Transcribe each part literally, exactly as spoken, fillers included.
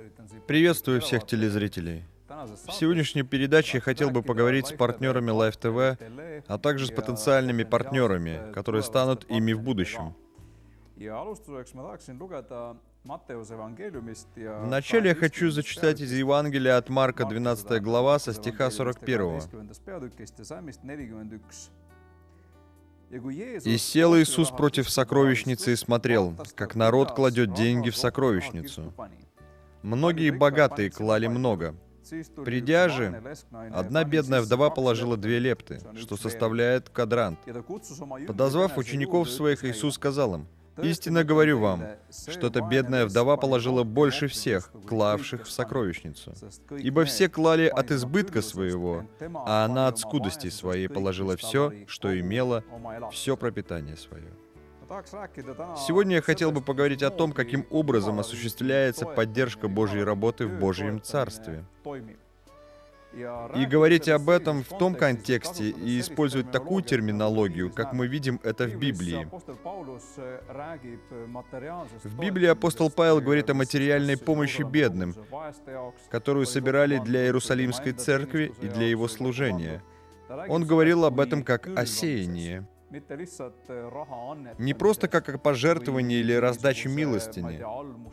Приветствую всех телезрителей. В сегодняшней передаче я хотел бы поговорить с партнерами Live ти ви, а также с потенциальными партнерами, которые станут ими в будущем. Вначале я хочу зачитать из Евангелия от Марка, двенадцатая глава, со стиха сорок первого. «И сел Иисус против сокровищницы и смотрел, как народ кладет деньги в сокровищницу. Многие богатые клали много. Придя же, одна бедная вдова положила две лепты, что составляет квадрант. Подозвав учеников своих, Иисус сказал им: «Истинно говорю вам, что эта бедная вдова положила больше всех, клавших в сокровищницу. Ибо все клали от избытка своего, а она от скудости своей положила все, что имела, все пропитание свое». Сегодня я хотел бы поговорить о том, каким образом осуществляется поддержка Божьей работы в Божьем Царстве. И говорить об этом в том контексте и использовать такую терминологию, как мы видим это в Библии. В Библии апостол Павел говорит о материальной помощи бедным, которую собирали для Иерусалимской церкви и для его служения. Он говорил об этом как о сеянии. Не просто как о пожертвовании или раздаче милостыни,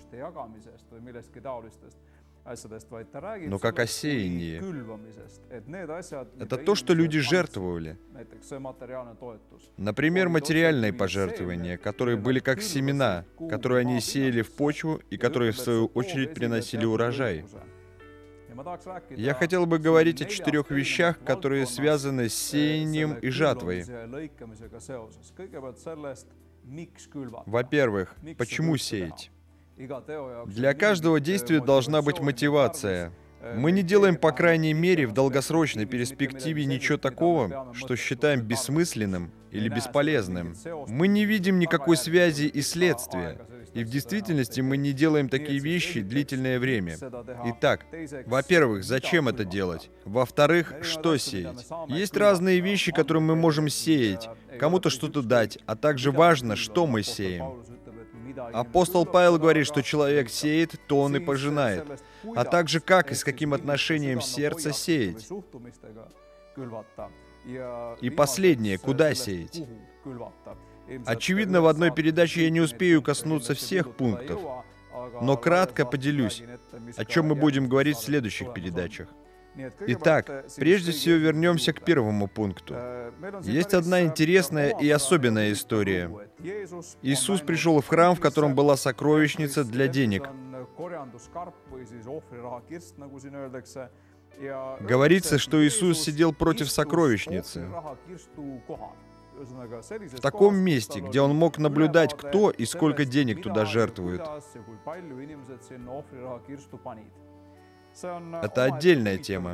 но как о сеянии. Это то, что люди жертвовали. Например, материальные пожертвования, которые были как семена, которые они сеяли в почву и которые, в свою очередь, приносили урожай. Я хотел бы говорить о четырех вещах, которые связаны с сеянием и жатвой. Во-первых, почему сеять? Для каждого действия должна быть мотивация. Мы не делаем, по крайней мере, в долгосрочной перспективе ничего такого, что считаем бессмысленным или бесполезным. Мы не видим никакой связи и следствия. И в действительности мы не делаем такие вещи длительное время. Итак, во-первых, зачем это делать? Во-вторых, что сеять? Есть разные вещи, которые мы можем сеять, кому-то что-то дать, а также важно, что мы сеем. Апостол Павел говорит, что человек сеет, то он и пожинает, а также как и с каким отношением сердца сеять. И последнее, куда сеять? Очевидно, в одной передаче я не успею коснуться всех пунктов, но кратко поделюсь, о чем мы будем говорить в следующих передачах. Итак, прежде всего вернемся к первому пункту. Есть одна интересная и особенная история. Иисус пришел в храм, в котором была сокровищница для денег. Говорится, что Иисус сидел против сокровищницы. В таком месте, где он мог наблюдать, кто и сколько денег туда жертвует. Это отдельная тема.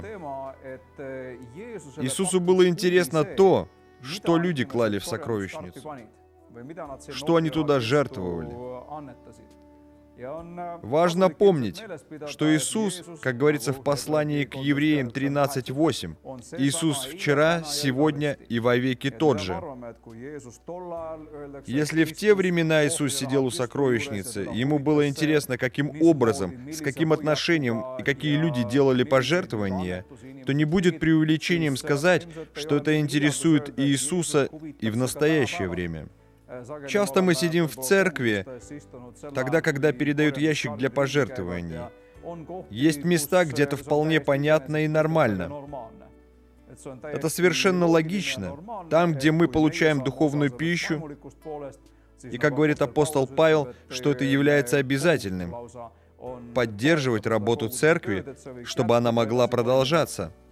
Иисусу было интересно то, что люди клали в сокровищницу, что они туда жертвовали. Важно помнить, что Иисус, как говорится в послании к Евреям тринадцать восемь, Иисус вчера, сегодня и вовеки тот же. Если в те времена Иисус сидел у сокровищницы, ему было интересно, каким образом, с каким отношением и какие люди делали пожертвования, то не будет преувеличением сказать, что это интересует Иисуса и в настоящее время. Часто мы сидим в церкви, тогда, когда передают ящик для пожертвований. Есть места, где это вполне понятно и нормально. Это совершенно логично. Там, где мы получаем духовную пищу, и, как говорит апостол Павел, что это является обязательным, поддерживать работу церкви, чтобы она могла продолжаться.